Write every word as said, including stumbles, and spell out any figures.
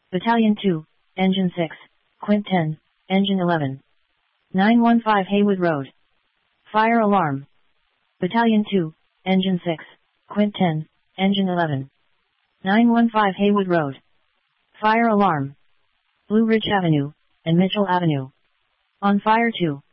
Battalion two, Engine six, Quint ten, Engine eleven. nine one five Haywood Road. Fire alarm. Battalion two, Engine six, Quint ten, Engine eleven. nine one five Haywood Road. Fire alarm. Blue Ridge Avenue, and Mitchell Avenue. On fire two.